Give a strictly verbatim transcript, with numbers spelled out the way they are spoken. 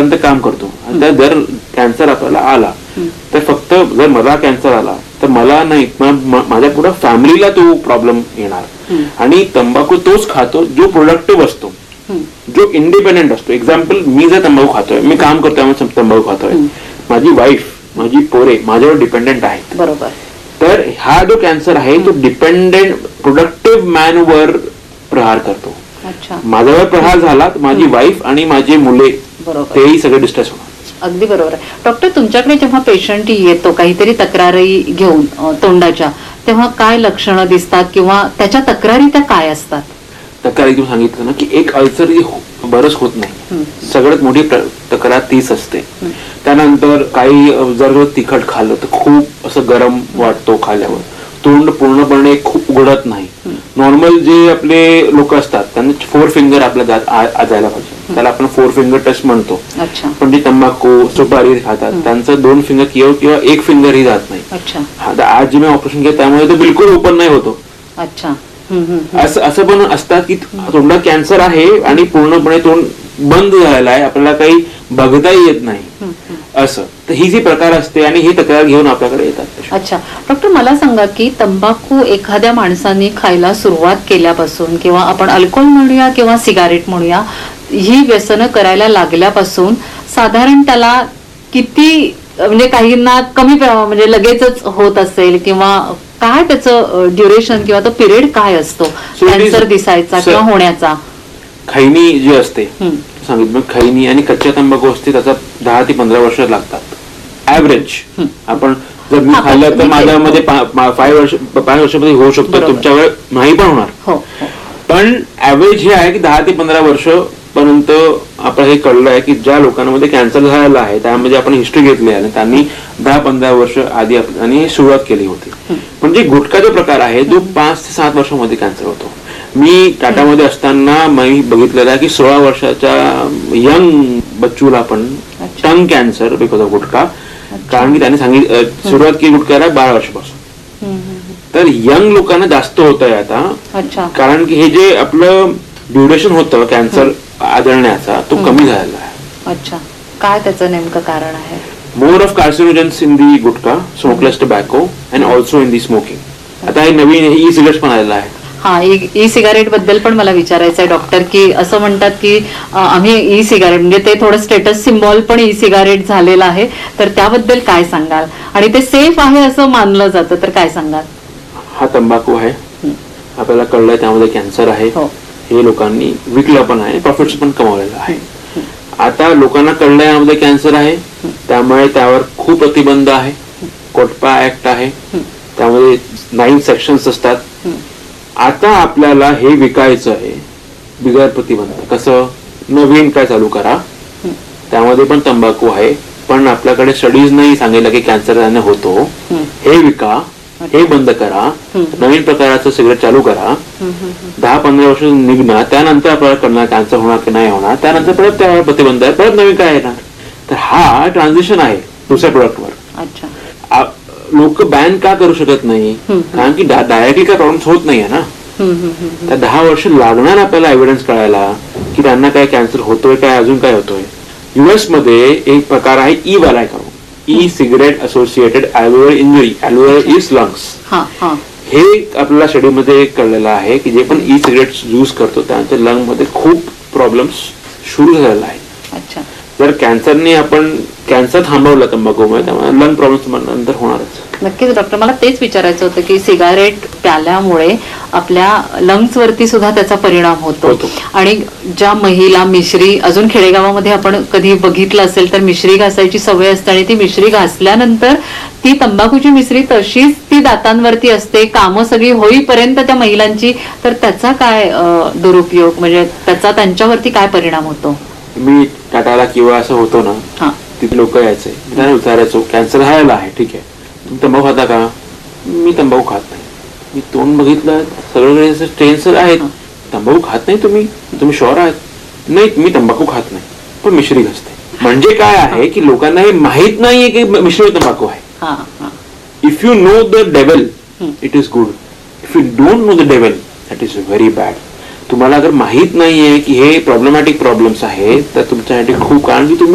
पर्यंत काम करतो. आता जर कॅन्सर आपल्याला आला तर फक्त जर मला कॅन्सर आला तर मला नाही, माझ्या पुढे फॅमिलीला तो प्रॉब्लेम येणार. आणि तंबाखू तोच खातो जो प्रोडक्टिव्ह असतो, जो इंडिपेंडेंट असतो. एक्झाम्पल, मी जर तंबाखू खातोय, मी काम करतोय, तंबाखू खातोय, माझी वाईफ, माझी पोरे माझ्यावर डिपेंडेंट आहेत. बरोबर. तर हा जो कॅन्सर आहे तो डिपेंडेंट प्रोडक्टिव्ह मॅन वर प्रहार करतो. माझ्यावर प्रहार झाला तर माझी वाईफ आणि माझी मुले तेही सगळे डिस्ट्रेस होणार. अगदी बरोबर आहे. डॉक्टर, तुमच्याकडे जेव्हा पेशंट येतो काहीतरी तक्रारी घेऊन तोंडाच्या, तेव्हा काय लक्षणं दिसतात किंवा त्याच्या तक्रारी त्या काय असतात? तक्रारी तुम्ही सांगितलं ना की एक अल्सर बरंच होत नाही, सगळ्यात मोठी तक्रार तीच असते. त्यानंतर काही जर तिखट खाल्लं तर खूप असं गरम वाटतो खाल्ल्यावर, तोंड पूर्णपणे खूप उघडत नाही. नॉर्मल जे आपले लोक असतात त्यांना फोर फिंगर आपल्या जायला पाहिजे, त्याला आपण फोर फिंगर टच म्हणतो. पण जे तंबाखू सुपारी खातात त्यांचं दोन फिंगर किंवा किंवा एक फिंगर ही जात नाही. आज जे मी ऑपरेशन केलं त्यामुळे तो बिलकुल ओपन नाही होतो. अच्छा. असं असं पण असतात की तोंडात कॅन्सर आहे आणि पूर्णपणे तोंड बंद झालेला आहे, आपल्याला काही बघताही येत नाही असं. तर ही जी प्रकार असते आणि ही तक्रार घेऊन आपल्याकडे येतात. अच्छा डॉक्टर, मला सांगा की तंबाखू एखाद्या माणसाने खायला सुरुवात केल्यापासून किंवा आपण अल्कोहोल म्हणूया किंवा सिगारेट म्हणूया, ही व्यसनं करायला लागल्यापासून साधारण त्याला किती, म्हणजे काहींना कमी म्हणजे लगेचच होत असेल किंवा काय त्याचं ड्युरेशन किंवा तो पिरियड काय असतो कॅन्सर दिसायचा किंवा होण्याचा? खैनी जी असते सांगितलं, खैनी आणि कच्च्या तंबाखू असते त्याचा दहा ते पंधरा वर्ष लागतात ऍव्हरेज. आपण जर मी खाल्लं तर माझ्यामध्ये पाच वर्ष पाच वर्षामध्ये होऊ शकतो, तुमच्या वेळ नाही पण होणार. पण ऍव्हरेज हे आहे की दहा ते पंधरा वर्ष पर्यंत आपल्याला हे कळलं आहे की ज्या लोकांमध्ये कॅन्सर झालेला आहे त्यामध्ये आपण हिस्ट्री घेतली आहे, त्यांनी दहा पंधरा वर्ष आधी आणि सुरुवात केली होती. म्हणजे गुटखा जो प्रकार आहे जो पाच ते सात वर्षामध्ये कॅन्सर होतो. मी टाटामध्ये असताना मी बघितलेलं आहे की सोळा वर्षाच्या यंग बच्चूला पण टंग कॅन्सर बिकॉज ऑफ गुटखा, कारण की त्याने सांगितलं सुरुवात केली गुटख्याला बारा वर्षापासून. तर यंग लोकांना जास्त होत आहे आता, कारण की हे जे आपलं ड्युरेशन होतं कॅन्सर आढळण्याचा तो कमी झालेला आहे. अच्छा, काय त्याचं नेमकं कारण आहे? More of carcinogens in the gutkha, smokeless tobacco and also in the smoking. आता हे नवीन ई सिगरेट पण आलेला आहे. हा, ई सिगारेट बद्दल पण मला विचारायचं आहे डॉक्टर, की असं म्हणतात की आम्ही ई सिगारेट म्हणजे ते थोडं स्टेटस सिम्बॉल पण ई सिगारेट झालेलं आहे, तर त्याबद्दल काय सांगाल? आणि ते सेफ आहे असं मानलं जातं, तर काय सांगाल? हा तंबाखू आहे, आपल्याला कळलंय त्यामध्ये कॅन्सर आहे, हे लोकांनी विकलं पण आहे, प्रॉफिट्स पण कमावलेलं आहे. आता लोकांना कळलंय यामध्ये कॅन्सर आहे, त्यामुळे त्यावर खूप प्रतिबंध आहे. कोटपा ऍक्ट आहे, त्यामध्ये नाईन सेक्शन्स असतात. आता आपल्याला हे विकायचं आहे बिगर प्रतिबंध. कसं? नवीन काय चालू करा, त्यामध्ये पण तंबाखू आहे, पण आपल्याकडे स्टडीज नाही सांगितलं की कॅन्सर त्याने होतो. हे विका, हे बंद करा, नवीन प्रकाराचं सिगरेट चालू करा, दहा पंधरा वर्ष निघणार, त्यानंतर आपल्याला कळणार कॅन्सर होणार की नाही होणार, त्यानंतर परत त्यावर प्रतिबंध आहे, परत नवीन काय येणार. तर हा ट्रान्झिशन आहे दुसऱ्या प्रोडक्टवर. लोक बॅन का करू शकत नाही? कारण की डायरेक्टली काय प्रॉब्लेम होत नाहीये ना. तर दहा वर्ष लागणार आपल्याला एव्हिडन्स कळायला की त्यांना काय कॅन्सर होतोय, काय अजून काय होतोय. युएस मध्ये एक प्रकार आहे ई वाला करू, e cigarette associated अल्व्हेओलर injury, अल्व्हेओलर is lungs. हे आपल्याला स्टडीमध्ये कळलेलं आहे की जे पण ई सिगरेट यूज करतो त्यांच्या लंग मध्ये खूप प्रॉब्लेम्स सुरू झालेला आहे. जर कॅन्सरने आपण कॅन्सर थांबवलं तंबाखूमुळे, त्यामुळे लंग प्रॉब्लेम्स नंतर होणारच. नक्कीच डॉक्टर, मला तेच विचारायचं होतं की सिगारेट प्याल्यामुळे आपल्या लंग्स वरती सुद्धा त्याचा परिणाम होतो. आणि ज्या महिला मिश्री, अजून खेडेगावामध्ये आपण कधी बघितलं असेल तर मिश्री घासायची सवय असते आणि ती मिश्री घासल्यानंतर ती तंबाखूची मिश्री तशीच ती दातांवरती असते कामं सगळी होईपर्यंत त्या महिलांची, तर त्याचा काय दुरुपयोग, म्हणजे त्याचा त्यांच्यावरती काय परिणाम होतो? मी टाटाला किंवा असं होतो ना, तिथे लोक यायचे, त्यांना विचारायचो कॅन्सर झालेला आहे, ठीक आहे, तुम्ही तंबाखू खाता का? मी तंबाखू खात नाही. मी तोंड बघितलं, सगळं स्ट्रेन्स आहेत, तंबाखू खात नाही तुम्ही, तुम्ही शुअर आहात? नाही, मी तंबाखू खात नाही, पण मिश्री घासते. म्हणजे काय आहे की लोकांना हे माहित नाहीये की मिश्री तंबाखू आहे. If you know the devil it is good, if you don't know the devil that is very bad. तुम्हाला जर माहित नाहीये की हे प्रॉब्लेमॅटिक प्रॉब्लेम्स आहेत तर तुमच्यासाठी खूप, कारण की तुम्ही